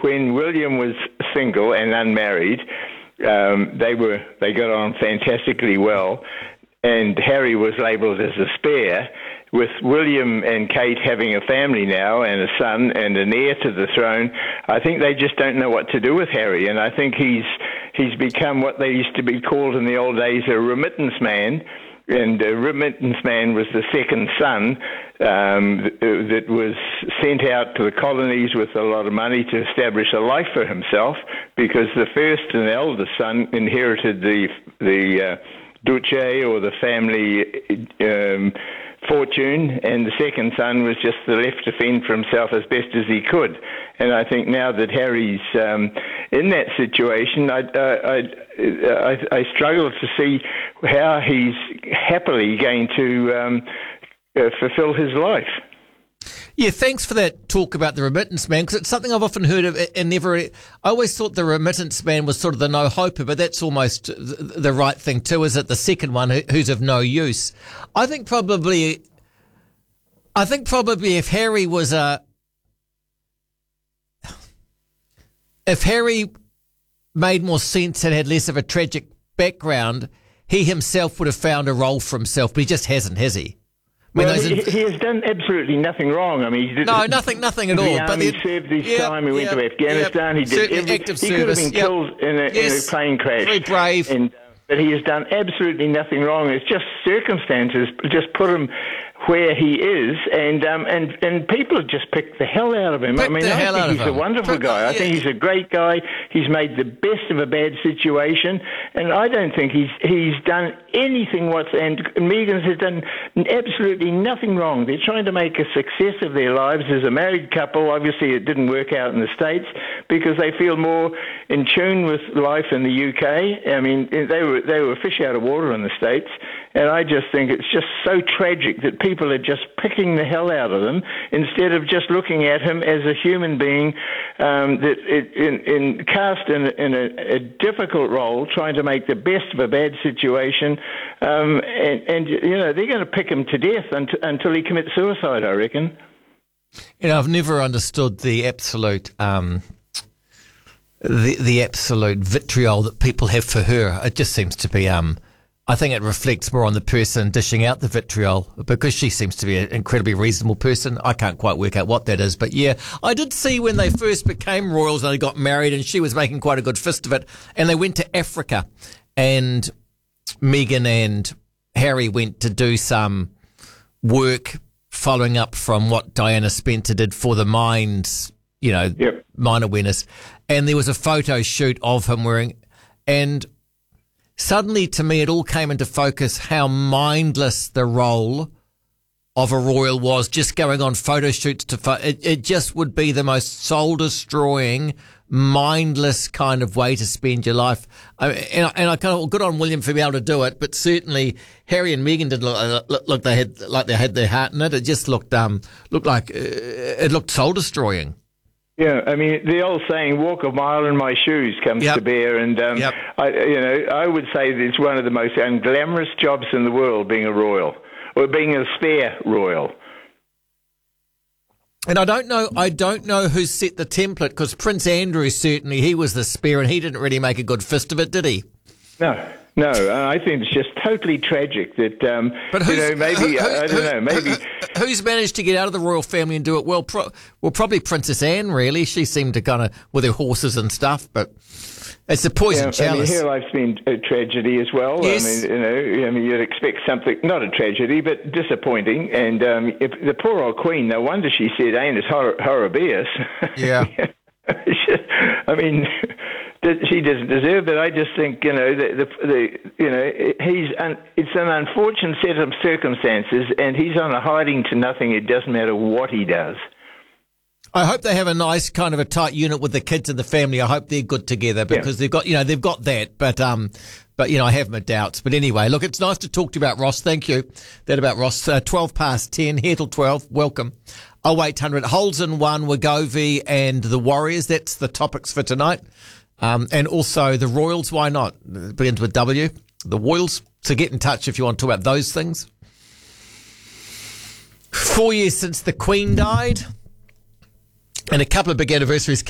when William was single and unmarried, they got on fantastically well, and Harry was labelled as a spare. With William and Kate having a family now and a son and an heir to the throne, I think they just don't know what to do with Harry, and I think he's become what they used to be called in the old days, a remittance man. And a remittance man was the second son that was sent out to the colonies with a lot of money to establish a life for himself, because the first and eldest son inherited the duce or the family fortune, and the second son was just left to fend for himself as best as he could. And I think now that Harry's in that situation, I struggle to see how he's happily going to fulfill his life. Yeah, thanks for that talk about the remittance man, because it's something I've often heard of and never. I always thought the remittance man was sort of the no-hoper, but that's almost the right thing too, is it? The second one who's of no use. I think probably if Harry was if Harry made more sense and had less of a tragic background, he himself would have found a role for himself, but he just hasn't, has he? Well, he has done absolutely nothing wrong. I mean, he did, nothing at all. But he served his time. He went to Afghanistan. He did everything. He could have been killed in a plane crash. Very brave. But he has done absolutely nothing wrong. It's just circumstances just put him where he is, and people have just picked the hell out of him. I think he's a wonderful guy. I think he's a great guy. He's made the best of a bad situation, and I don't think he's done anything and Meghan's has done absolutely nothing wrong. They're trying to make a success of their lives as a married couple. Obviously, it didn't work out in the States because they feel more in tune with life in the UK. I mean, they were fish out of water in the States, and I just think it's just so tragic that people are just picking the hell out of them instead of just looking at him as a human being cast in a difficult role, trying to make the best of a bad situation. And you know, they're going to pick him to death until he commits suicide, I reckon. You know, I've never understood the absolute the absolute vitriol that people have for her. It just seems to be I think it reflects more on the person dishing out the vitriol, because she seems to be an incredibly reasonable person. I can't quite work out what that is. But yeah, I did see when they first became royals and they got married, and she was making quite a good fist of it, and they went to Africa, and Meghan and Harry went to do some work following up from what Diana Spencer did for the Minds, Mind Awareness. And there was a photo shoot of him wearing, and suddenly, to me, it all came into focus how mindless the role of a royal was, just going on photo shoots it just would be the most soul-destroying, mindless kind of way to spend your life. And I kind of good on William for being able to do it, but certainly Harry and Meghan did look they had their heart in it. It just looked like it looked soul-destroying. Yeah, I mean, the old saying, walk a mile in my shoes, comes to bear. And, I would say that it's one of the most unglamorous jobs in the world, being a royal, or being a spare royal. And I don't know who set the template, because Prince Andrew, certainly, he was the spare, and he didn't really make a good fist of it, did he? No, I think it's just totally tragic that, but I don't know, maybe... Who's managed to get out of the royal family and do it well? Probably Princess Anne, really. She seemed to kind of, with her horses and stuff, but it's the poison chalice. I mean, her life's been a tragedy as well. Yes. I mean, you'd expect something, not a tragedy, but disappointing. And if the poor old queen, no wonder she said, "Anus horribilis." Yeah. I mean... She doesn't deserve it. I just think, it's an unfortunate set of circumstances, and he's on a hiding to nothing. It doesn't matter what he does. I hope they have a nice kind of a tight unit with the kids and the family. I hope they're good together, because they've got that, but I have my doubts. But anyway, look, it's nice to talk to you about Ross. Thank you. That about Ross. 10:12, here till 12. Welcome. 0800 Holes in One, Wagovi and the Warriors. That's the topics for tonight. And also the Royals, why not? It begins with W, the Royals. So get in touch if you want to talk about those things. 4 years since the Queen died, and a couple of big anniversaries